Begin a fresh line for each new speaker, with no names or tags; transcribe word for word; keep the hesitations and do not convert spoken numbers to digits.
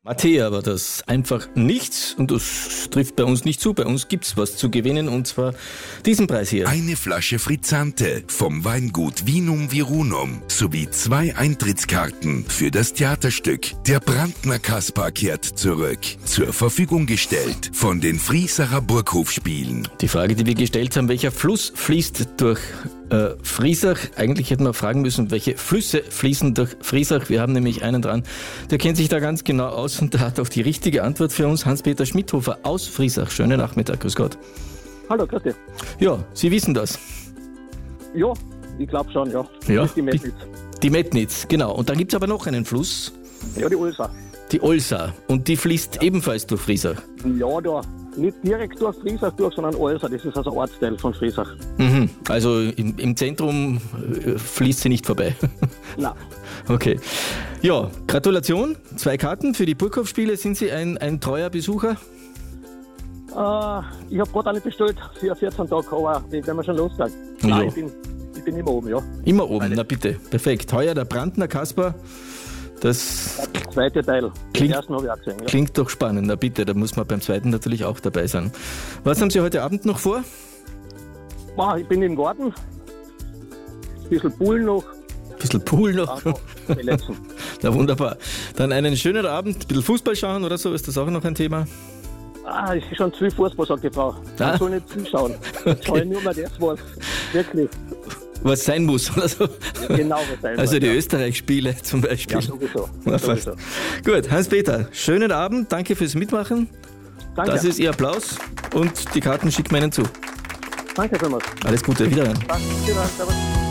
Mattea war das einfach nichts und das trifft bei uns nicht zu. Bei uns gibt's was zu gewinnen und zwar diesen Preis hier.
Eine Flasche Frizzante vom Weingut Vinum Virunum sowie zwei Eintrittskarten für das Theaterstück Der Brandner Kaspar kehrt zurück. Zur Verfügung gestellt von den Friesacher Burghofspielen.
Die Frage, die wir gestellt haben, welcher Fluss fließt durch äh, Friesach? Eigentlich hätten wir fragen müssen, welche Flüsse fließen durch Friesach. Wir haben nämlich einen dran, der kennt sich da ganz genau aus und der hat auch die richtige Antwort für uns. Hans-Peter Schmidhofer aus Friesach. Schönen Nachmittag, grüß Gott.
Hallo, grüß dich.
Ja, Sie wissen das.
Ja, ich glaube schon, ja.
Ja,
Das ist die Metnitz.
Die Metnitz, genau. Und dann gibt's aber noch einen Fluss,
Ja, die Ulsa.
die Olsa. Und die fließt ebenfalls durch Friesach.
Ja, da. Nicht direkt durch Friesach durch, sondern Ulsa. Das ist also ein Ortsteil von Friesach.
Mhm. Also im, im Zentrum äh, fließt sie nicht vorbei.
Nein.
Okay. Ja, Gratulation. Zwei Karten für die Burghofspiele. Sind Sie ein, ein treuer Besucher?
Äh, ich habe gerade eine bestellt für vierzehn Tage, aber wenn wir schon losgehen.
Ja.
Nein, ich bin, ich bin immer oben, ja.
Immer oben, na bitte. Perfekt. Heuer der Brandner Kaspar. Das
Der zweite Teil.
Klingt-
Den ersten habe ich auch gesehen, ja.
klingt doch spannend. Na bitte, da muss man beim zweiten natürlich auch dabei sein. Was haben Sie heute Abend noch vor?
Ah, ich bin im Garten. Ein bisschen Pool noch.
Ein bisschen Pool noch.
Einfach die letzten.
Na wunderbar. Dann einen schönen Abend. Ein bisschen Fußball schauen oder so. Ist das auch noch ein Thema?
Ah, es ist schon zu viel Fußball, sagt die Frau.
Ah.
Man soll nicht zuschauen. Ich schaue nur mal das, was wirklich
Was sein muss oder so.
genau was sein
Also
soll,
die
ja.
Österreich-Spiele zum Beispiel.
Ja, sowieso.
Na, fast.
sowieso.
Gut, Hans-Peter, schönen Abend. Danke fürs Mitmachen.
Danke.
Das ist Ihr Applaus und die Karten schicken wir Ihnen zu.
Danke vielmals.
Alles Gute, wiederhören.
Danke. Servus.